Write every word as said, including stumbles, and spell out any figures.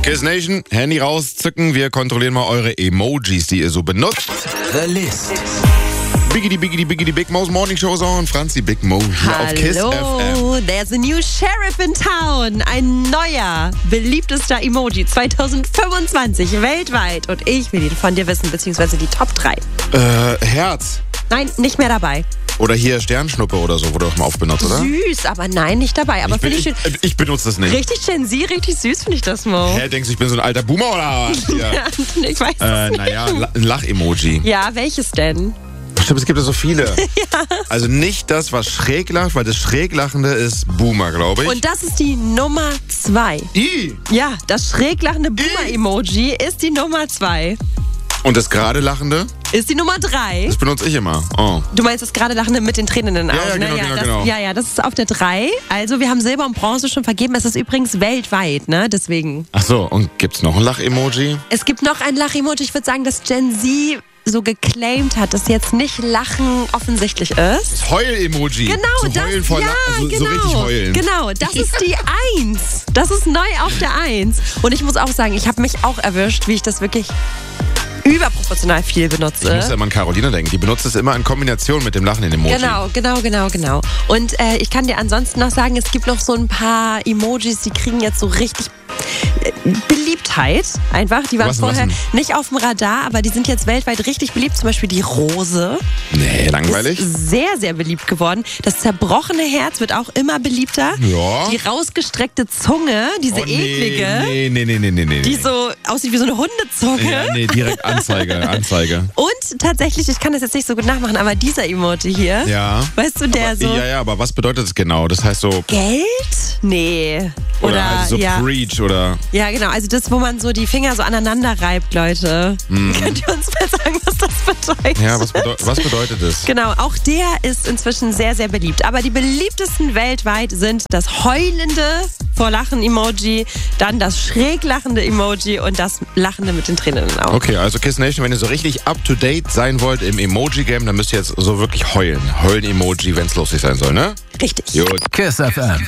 Kiss Nation, Handy rauszücken. Wir kontrollieren mal eure Emojis, die ihr so benutzt. The List. Biggity, biggity, biggity, Big Mo's Morning Show on. Franzi Big Mo hier auf Kiss F M. Hallo, there's a new sheriff in town. Ein neuer, beliebtester Emoji zwanzig fünfundzwanzig weltweit. Und ich will ihn von dir wissen, beziehungsweise die Top drei. Äh, Herz. Nein, nicht mehr dabei. Oder hier Sternschnuppe oder so, wurde doch mal oft benutzt, oder? Süß, aber nein, nicht dabei. Aber ich, bin, finde ich ich, schön. ich benutze das nicht. Richtig Gen Z, richtig süß finde ich das, Mo. Hä, denkst du, ich bin so ein alter Boomer oder was? Ja. Ich weiß äh, es nicht. naja, ein Lach-Emoji. Ja, welches denn? Stimmt, es gibt ja so viele. Ja. Also nicht das, was schräg lacht, weil das Schräglachende ist Boomer, glaube ich. Und das ist die Nummer zwei. I. Ja, das schräglachende Boomer-Emoji ist die Nummer zwei. Und das gerade Lachende? Ist die Nummer drei. Das benutze ich immer. Oh. Du meinst das gerade Lachende mit den Tränen in den Augen, Ja, ja, genau, ne? Ja, genau, das, genau. ja, ja, das ist auf der drei. Also wir haben Silber und Bronze schon vergeben. Es ist übrigens weltweit, ne? Deswegen. Ach so, und gibt's noch ein Lach-Emoji? Es gibt noch ein Lach-Emoji. Ich würde sagen, dass Gen Z so geclaimed hat, dass jetzt nicht Lachen offensichtlich ist. Das Heul-Emoji. Genau, Zum das, Heulen vor ja, La- also genau, so richtig heulen. genau, das ist die Eins. Das ist neu auf der Eins. Und ich muss auch sagen, ich habe mich auch erwischt, wie ich das wirklich überproportional viel benutze. Ich muss ja immer an Carolina denken. Die benutzt es immer in Kombination mit dem Lachen in Emoji. Genau, genau, genau, genau. Und äh, ich kann dir ansonsten noch sagen, es gibt noch so ein paar Emojis, die kriegen jetzt so richtig äh, Beliebtheit. Einfach, die waren Was, vorher was nicht auf dem Radar, aber die sind jetzt weltweit richtig beliebt. Zum Beispiel die Rose. Nee, langweilig. Ist sehr, sehr beliebt geworden. Das zerbrochene Herz wird auch immer beliebter. Ja. Die rausgestreckte Zunge, diese Oh, nee, eklige, Nee, nee, nee, nee, nee, nee. die so aussieht wie so eine Hundezunge. Ja, nee, direkt Anzeige, Anzeige. Und tatsächlich, ich kann das jetzt nicht so gut nachmachen, aber dieser Emoji hier, Ja. weißt du, der so Ja, ja, aber was bedeutet das genau? Das heißt so... Geld? Nee. Oder, Oder, also so ja. Preach oder... Ja, genau. Also das, wo man so die Finger so aneinander reibt, Leute. Könnt ihr uns mal sagen, was das bedeutet? Ja, was, bedeu was bedeutet das? Genau, auch der ist inzwischen sehr, sehr beliebt. Aber die beliebtesten weltweit sind das heulende vor Lachen-Emoji, dann das schräg lachende Emoji und das lachende mit den Tränen in den Augen. Okay, also Kiss Nation, wenn ihr so richtig up-to-date sein wollt im Emoji-Game, dann müsst ihr jetzt so wirklich heulen. Heulen-Emoji, wenn es lustig sein soll, ne? Richtig. Gut. Kiss F M.